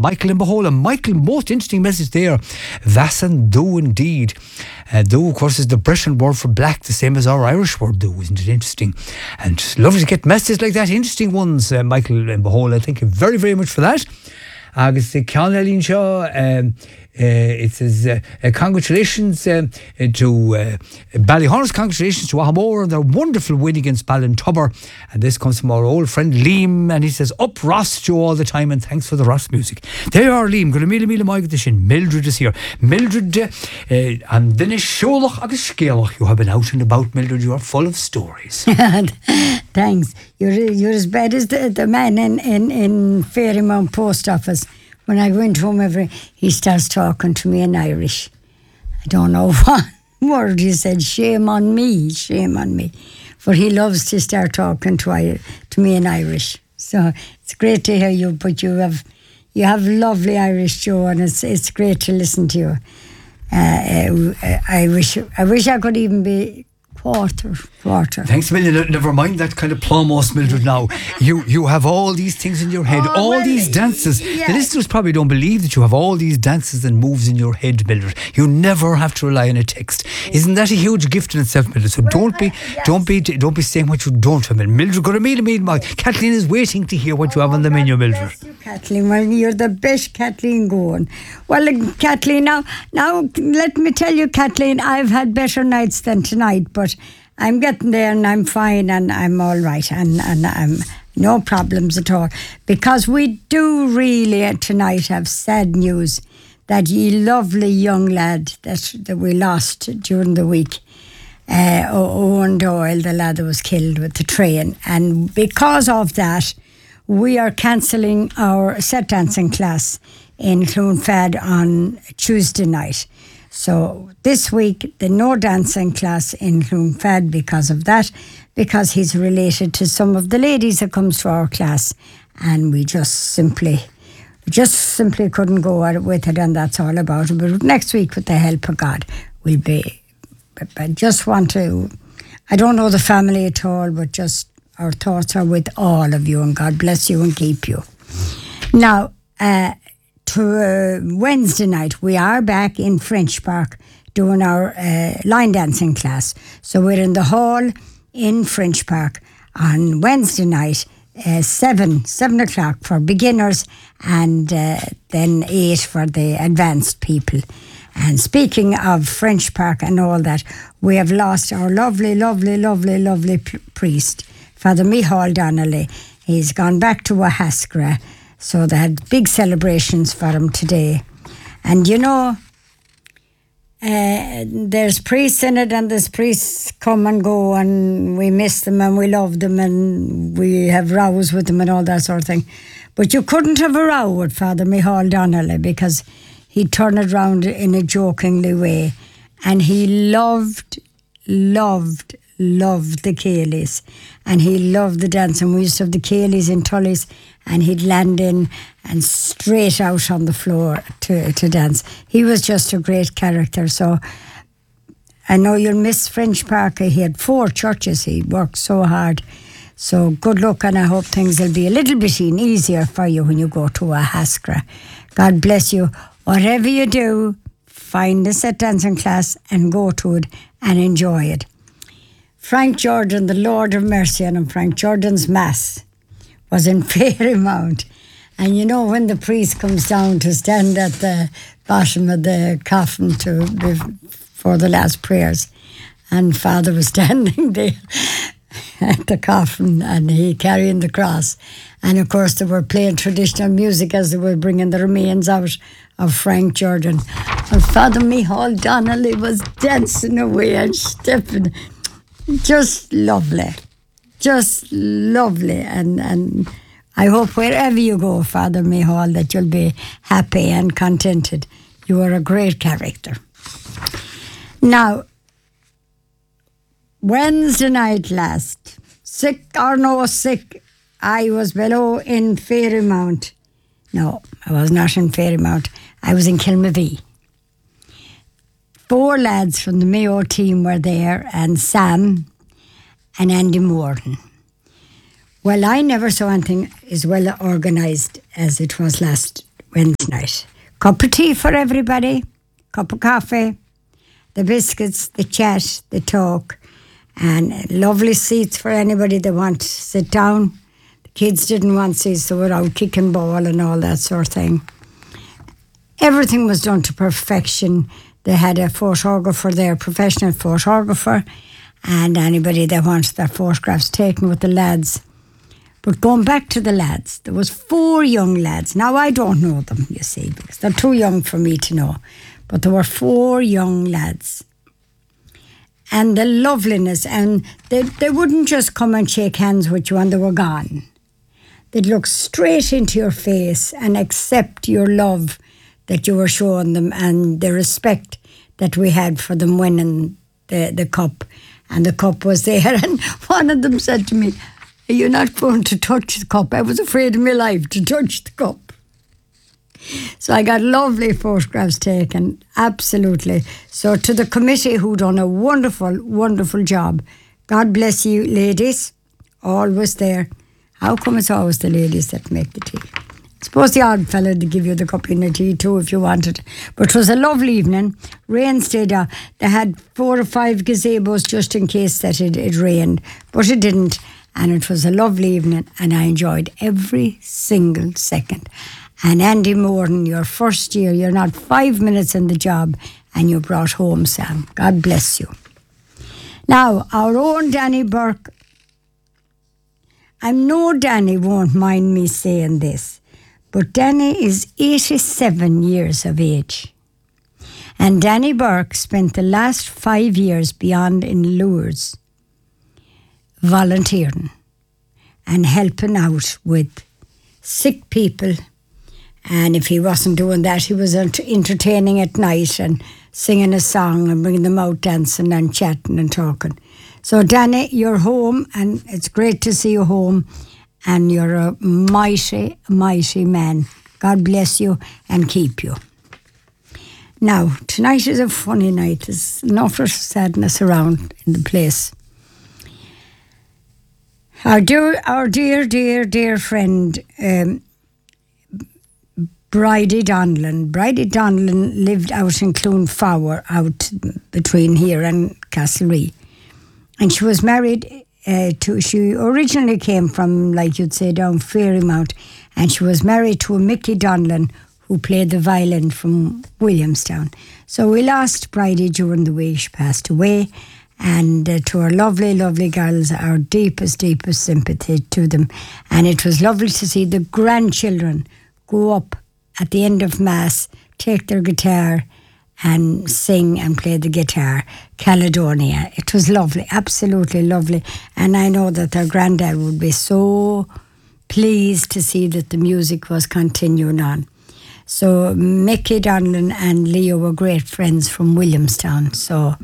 Michael in Bohola. Michael, most interesting message there. Vassan do indeed. Do, of course, is the Breton word for black, the same as our Irish word do. Isn't it interesting? And lovely to get messages like that, interesting ones, Michael in Bohola. Thank you very, very much for that. Agus Ceann Eileen Shaw, it says congratulations to Ballyhorns, congratulations to Ahamore on their wonderful win against Ballintubber. And this comes from our old friend Liam, and he says, up Ross Joe all the time, and thanks for the Ross music. There you are, Liam. Gonna mila maigad shin. Mildred is here. Mildred, and then is Sholach agus Scalach. You have been out and about, Mildred. You are full of stories. Thanks. You're as bad as the man in Fairymount Post Office. When I went home he starts talking to me in Irish. I don't know what word he said. Shame on me. For he loves to start talking to me in Irish. So it's great to hear you, but you have lovely Irish, Joe, and it's great to listen to you. I wish I could even be quarter. Thanks a million. Never mind that kind of plumos, Mildred. Now you have all these things in your head, these dances. Yeah. The listeners probably don't believe that you have all these dances and moves in your head, Mildred. You never have to rely on a text. Isn't that a huge gift in itself, Mildred? So don't be saying what you don't have. Mildred, go to meet. Kathleen is waiting to hear what you have on the menu, Mildred. Bless you, Kathleen. Well, you're the best, Kathleen, going. Well, Kathleen, now let me tell you, Kathleen, I've had better nights than tonight, but I'm getting there and I'm fine and I'm all right and I'm no problems at all, because we do really tonight have sad news that ye lovely young lad that we lost during the week, Owen Doyle, the lad that was killed with the train, and because of that we are cancelling our set dancing class in Clonfad on Tuesday night. So this week, the no dancing class in Clonfad because of that, because he's related to some of the ladies that comes to our class, and we just simply couldn't go with it, and that's all about it. But next week, with the help of God, we'll be. I just want to. I don't know the family at all, but just our thoughts are with all of you, and God bless you and keep you. Now. To Wednesday night, we are back in French Park doing our line dancing class. So we're in the hall in French Park on Wednesday night, 7 o'clock for beginners, and then 8 for the advanced people. And speaking of French Park and all that, we have lost our lovely priest, Father Micheál Donnelly. He's gone back to Wahaskra. So they had big celebrations for him today. And you know, there's priests in it, and there's priests come and go, and we miss them and we love them and we have rows with them and all that sort of thing. But you couldn't have a row with Father Micheál Donnelly, because he'd turn it round in a jokingly way. And he loved the Céilís, and he loved the dancing. We used to have the Céilís in Tully's, and he'd land in and straight out on the floor to dance. He was just a great character. So I know you'll miss French Park. He had 4 churches. He worked so hard. So good luck, and I hope things will be a little bit easier for you when you go to Wahaskra. God bless you. Whatever you do, find a set dancing class and go to it and enjoy it. Frank Jordan, the Lord of Mercy on him, Frank Jordan's Mass was in Fairymount. And you know, when the priest comes down to stand at the bottom of the coffin for the last prayers, and Father was standing there at the coffin and he carrying the cross. And of course they were playing traditional music as they were bringing the remains out of Frank Jordan. And Father Micheál Donnelly was dancing away and stepping. Just lovely. And I hope wherever you go, Father Micheál, that you'll be happy and contented. You are a great character. Now, Wednesday night last, sick or no sick, I was below in Fairymount. No, I was not in Fairymount. I was in Kilmavee. 4 lads from the Mayo team were there, and Sam and Andy Morton. Well, I never saw anything as well organised as it was last Wednesday night. Cup of tea for everybody, cup of coffee, the biscuits, the chat, the talk, and lovely seats for anybody that wants to sit down. The kids didn't want seats, so we're out kicking ball and all that sort of thing. Everything was done to perfection. They had a photographer there, professional photographer, and anybody that wants their photographs taken with the lads. But going back to the lads, there was 4 young lads. Now, I don't know them, you see, because they're too young for me to know. But there were 4 young lads. And the loveliness, and they wouldn't just come and shake hands with you and they were gone. They'd look straight into your face and accept your love that you were showing them and the respect that we had for them winning the cup. And the cup was there. And one of them said to me, "Are you not going to touch the cup?" I was afraid of my life to touch the cup. So I got lovely photographs taken, absolutely. So to the committee who done a wonderful, wonderful job, God bless you ladies, always there. How come it's always the ladies that make the tea? I suppose the odd fella to give you the cup of tea too if you wanted. But it was a lovely evening. Rain stayed out. They had 4 or 5 gazebos just in case that it rained, but it didn't. And it was a lovely evening and I enjoyed every single second. And Andy Moran, your first year, you're not 5 minutes in the job and you brought home Sam. God bless you. Now, our own Danny Burke, I know Danny won't mind me saying this, but Danny is 87 years of age. And Danny Burke spent the last 5 years beyond in Lourdes volunteering and helping out with sick people. And if he wasn't doing that, he was entertaining at night and singing a song and bringing them out dancing and chatting and talking. So Danny, you're home and it's great to see you home and you're a mighty, mighty man. God bless you and keep you. Now, tonight is a funny night. There's enough of sadness around in the place. Our dear friend, Bridie Donlan. Bridie Donlan lived out in Clonfowler, out between here and Castlerea. And she was married she originally came from, like you'd say, down Fairymount, and she was married to a Mickey Donlan who played the violin from Williamstown. So we lost Bridie during the week. She passed away. And to our lovely, lovely girls, our deepest, deepest sympathy to them. And it was lovely to see the grandchildren go up at the end of Mass, take their guitar and sing and play the guitar, Caledonia. It was lovely, absolutely lovely. And I know that their granddad would be so pleased to see that the music was continuing on. So Mickey Donlan and Leo were great friends from Williamstown. So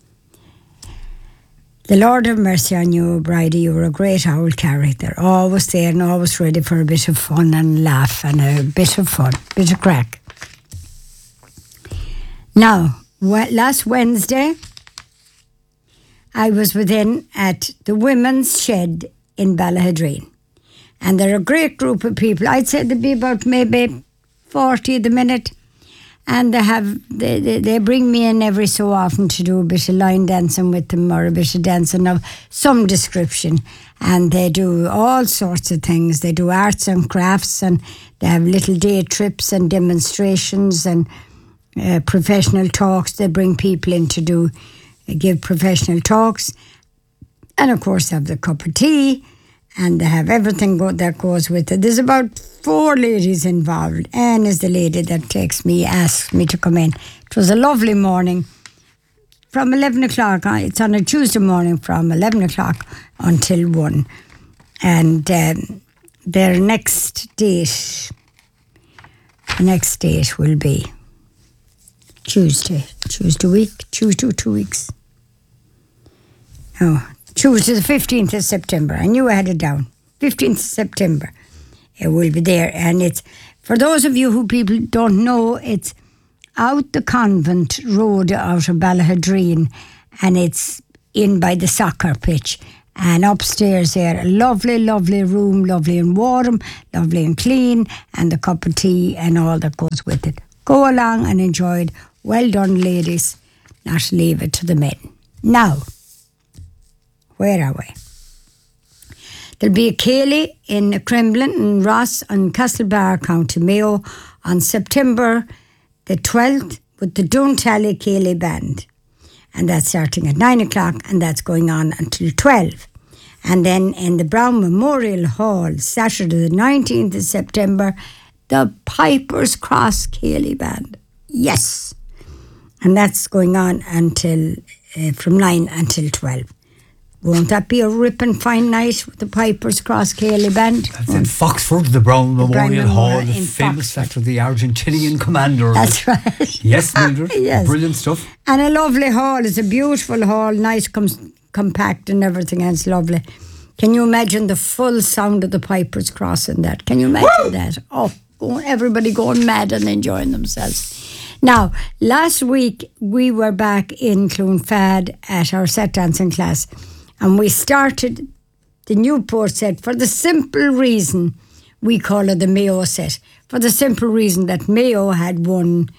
the Lord have mercy on you, Bridie. You were a great old character. Always there and always ready for a bit of fun and laugh and a bit of fun, bit of crack. Now, last Wednesday, I was within at the Women's Shed in Ballahadreen. And they're a great group of people. I'd say there'd be about maybe 40 at the minute. And they bring me in every so often to do a bit of line dancing with them or a bit of dancing of some description. And they do all sorts of things. They do arts and crafts and they have little day trips and demonstrations and professional talks. They bring people in to give professional talks. And of course, they have the cup of tea and they have everything that goes with it. There's about 4 ladies involved. Anne is the lady that asks me to come in. It was a lovely morning from 11 o'clock. It's on a Tuesday morning from 11 o'clock until 1. And their next date will be Tuesday 2 weeks. Oh, Tuesday the 15th of September. I knew I had it down. 15th of September. It will be there. And it's, for those of you who people don't know, it's out the Convent Road out of Ballahadreen and it's in by the soccer pitch. And upstairs there, a lovely, lovely room, lovely and warm, lovely and clean, and a cup of tea and all that goes with it. Go along and enjoy it. Well done, ladies. Not leave it to the men. Now, where are we? There'll be a Ceilidh in Cremlin and Ross on Castlebar, County Mayo on September the 12th with the Duntally Ceilidh Band. And that's starting at 9 o'clock and that's going on until 12. And then in the Brown Memorial Hall, Saturday the 19th of September, the Piper's Cross Ceilidh Band. Yes. And that's going on until from 9 until 12. Won't that be a ripping fine night with the Piper's Cross Ceilidh Band? That's in Foxford, the Brown Memorial Hall, the famous after the Argentinian commander. That's right. Yes, Mildred. Yes. Brilliant stuff. And a lovely hall. It's a beautiful hall, nice, compact and everything else, lovely. Can you imagine the full sound of the Piper's Cross in that? Can you imagine that? Oh, everybody going mad and enjoying themselves. Now, last week we were back in Clonfad at our set dancing class. And we started the Newport set for the simple reason we call it the Mayo set. For the simple reason that Mayo had won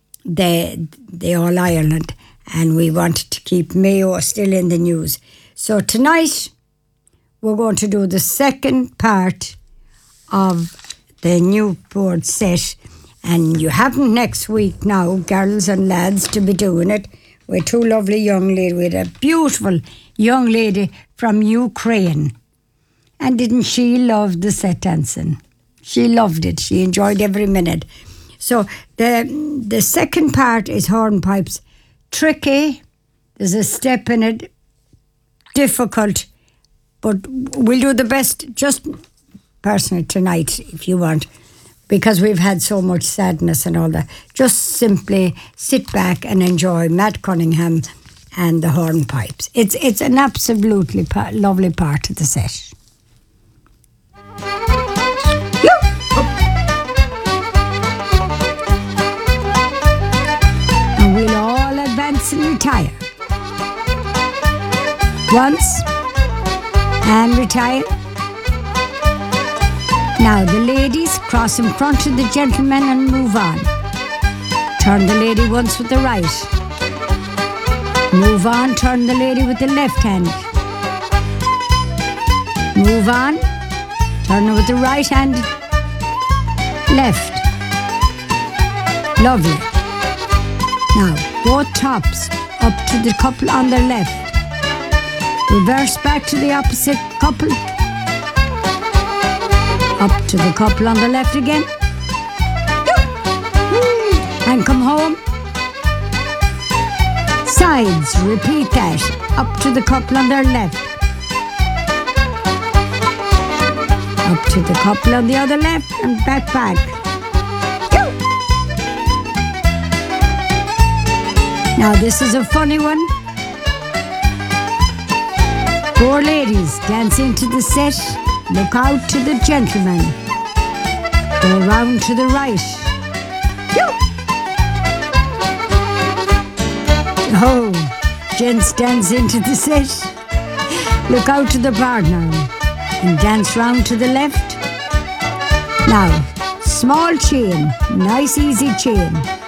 the All Ireland and we wanted to keep Mayo still in the news. So tonight we're going to do the second part of the Newport set. And you haven't next week now, girls and lads, to be doing it. We're two lovely young ladies. We had a beautiful young lady from Ukraine. And didn't she love the set dancing? She loved it. She enjoyed every minute. So the second part is hornpipes. Tricky. There's a step in it. Difficult. But we'll do the best just personally tonight if you want. Because we've had so much sadness and all that. Just simply sit back and enjoy Matt Cunningham and the hornpipes. It's an absolutely lovely part of the set. And we'll all advance and retire. Once and retire. Now the ladies cross in front of the gentlemen and move on. Turn the lady once with the right. Move on, turn the lady with the left hand. Move on, turn her with the right hand. Left. Lovely. Now, both tops up to the couple on their left. Reverse back to the opposite couple. Up to the couple on the left again. And come home. Sides, repeat that. Up to the couple on their left. Up to the couple on the other left and back. Now this is a funny one. 4 ladies dancing to the set. Look out to the gentleman. Go round to the right. Oh, gents dance into the set. Look out to the partner and dance round to the left. Now, small chain, nice easy chain.